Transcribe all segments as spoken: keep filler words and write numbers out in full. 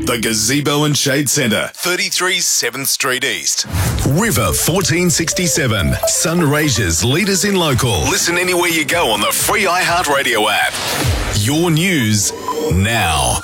The Gazebo and Shade Centre, thirty-three seventh Street East. River fourteen sixty-seven, Sunraysia's leaders in local. Listen anywhere you go on the free iHeartRadio app. Your news now.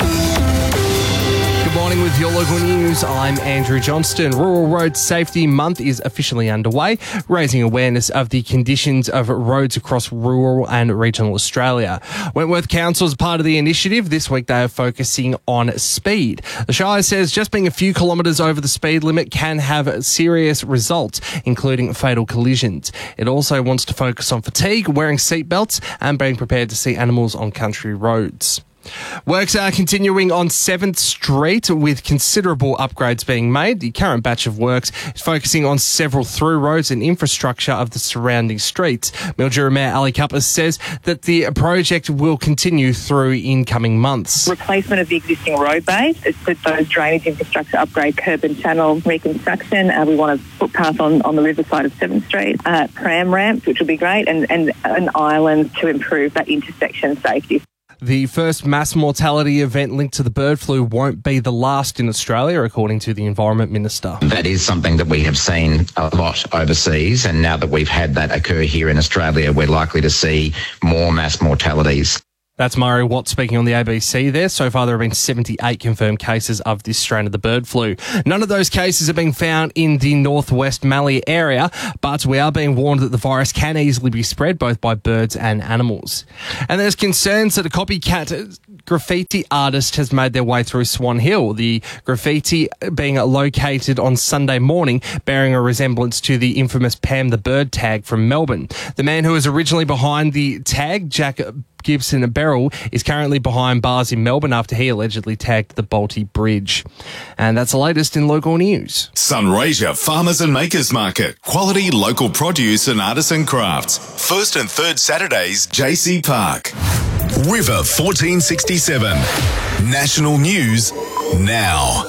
Good morning with your local news. I'm Andrew Johnston. Rural Road Safety Month is officially underway, raising awareness of the conditions of roads across rural and regional Australia. Wentworth Council is part of the initiative. This week they are focusing on speed. The Shire says just being a few kilometres over the speed limit can have serious results, including fatal collisions. It also wants to focus on fatigue, wearing seatbelts and being prepared to see animals on country roads. Works are continuing on seventh Street with considerable upgrades being made. The current batch of works is focusing on several through roads and infrastructure of the surrounding streets. Mildura Mayor Ali Cupper says that the project will continue through incoming months. Replacement of the existing road base, with those drainage infrastructure upgrade, curb and channel reconstruction. Uh, we want a footpath on, on the riverside of seventh Street, uh, tram ramps, which will be great, and, and an island to improve that intersection safety. The first mass mortality event linked to the bird flu won't be the last in Australia, according to the Environment Minister. That is something that we have seen a lot overseas, and now that we've had that occur here in Australia, we're likely to see more mass mortalities. That's Murray Watt speaking on the A B C there. So far, there have been seventy-eight confirmed cases of this strain of the bird flu. None of those cases have been found in the northwest Mallee area, but we are being warned that the virus can easily be spread both by birds and animals. And there's concerns that a copycat graffiti artist has made their way through Swan Hill. The graffiti being located on Sunday morning, bearing a resemblance to the infamous Pam the Bird tag from Melbourne. The man who was originally behind the tag, Jack Gibson Beryl, is currently behind bars in Melbourne after he allegedly tagged the Balti Bridge. And that's the latest in local news. Sunraysia Farmers and Makers Market. Quality local produce and artisan crafts. First and third Saturdays, J C Park. River fourteen sixty-seven. National news now.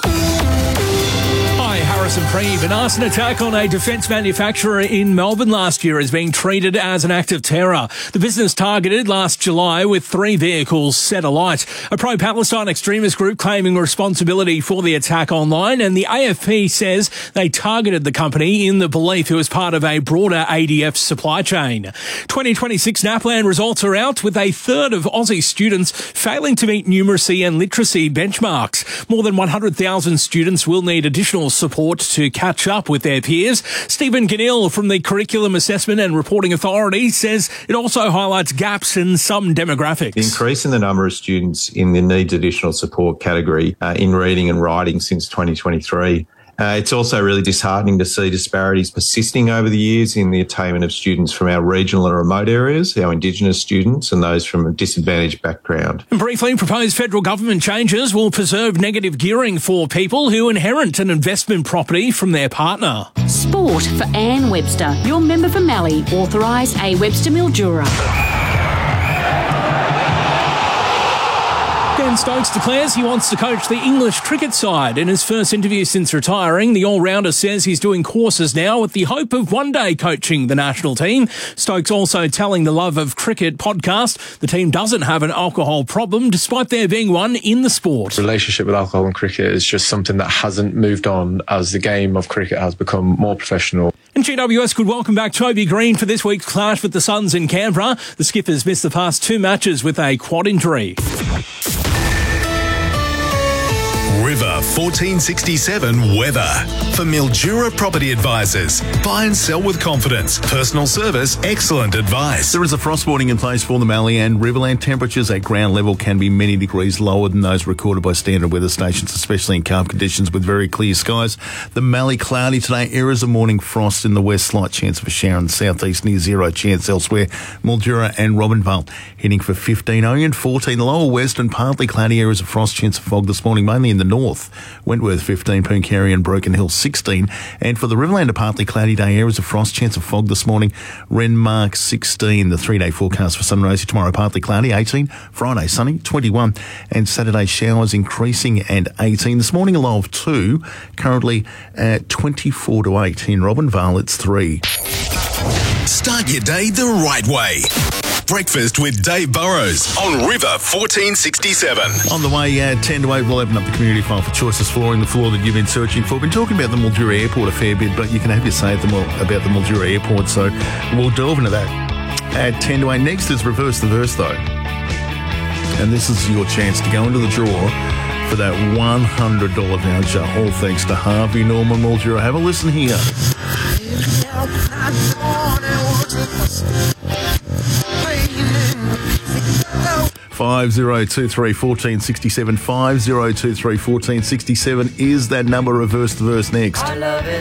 Harrison Preeve. An arson attack on a defence manufacturer in Melbourne last year is being treated as an act of terror. The business targeted last July with three vehicles set alight. A pro-Palestine extremist group claiming responsibility for the attack online, and the A F P says they targeted the company in the belief it was part of a broader A D F supply chain. twenty twenty-six NAPLAN results are out, with a third of Aussie students failing to meet numeracy and literacy benchmarks. More than one hundred thousand students will need additional support to catch up with their peers. Stephen Ganil from the Curriculum Assessment and Reporting Authority says it also highlights gaps in some demographics. The increase in the number of students in the needs additional support category uh, in reading and writing since twenty twenty-three. Uh, it's also really disheartening to see disparities persisting over the years in the attainment of students from our regional and remote areas, our Indigenous students and those from a disadvantaged background. And briefly, proposed federal government changes will preserve negative gearing for people who inherit an investment property from their partner. Sport for Anne Webster, your member for Mallee, authorised A Webster Mildura. Ben Stokes declares he wants to coach the English cricket side. In his first interview since retiring, the all-rounder says he's doing courses now with the hope of one day coaching the national team. Stokes also telling the Love of Cricket podcast the team doesn't have an alcohol problem, despite there being one in the sport. Relationship with alcohol and cricket is just something that hasn't moved on as the game of cricket has become more professional. And G W S could welcome back Toby Green for this week's clash with the Suns in Canberra. The Skippers missed the past two matches with a quad injury. River fourteen sixty-seven weather. For Mildura Property Advisors. Buy and sell with confidence. Personal service, excellent advice. There is a frost warning in place for the Mallee and Riverland. Temperatures at ground level can be many degrees lower than those recorded by standard weather stations, especially in calm conditions with very clear skies. The Mallee cloudy today. Areas of morning frost in the west. Slight chance of a shower in the southeast. Near zero chance elsewhere. Mildura and Robinvale heading for fifteen. Only and fourteen. Lower west and partly cloudy areas of frost. Chance of fog this morning, mainly in the north. Wentworth fifteen, Pooncarie and Broken Hill sixteen. And for the Riverland, a partly cloudy day, areas of frost, chance of fog this morning. Renmark sixteen. The three-day forecast for Sunraysia tomorrow, partly cloudy, eighteen. Friday, sunny, twenty-one. And Saturday, showers increasing and eighteen. This morning, a low of two. Currently at twenty-four to eight. In Robinvale, it's three. Start your day the right way. Breakfast with Dave Burrows on River fourteen sixty-seven. On the way, uh, ten to eight, we'll open up the community file for Choices Flooring, the floor that you've been searching for. We've been talking about the Mildura Airport a fair bit, but you can have your say at the, about the Mildura Airport, so we'll delve into that at ten to eight. Next is Reverse the Verse, though. And this is your chance to go into the draw for that one hundred dollars voucher, all thanks to Harvey Norman Mildura. Have a listen here. Five zero two three fourteen sixty seven. Five zero two three fourteen sixty seven is that number. Reverse the verse next. I love it.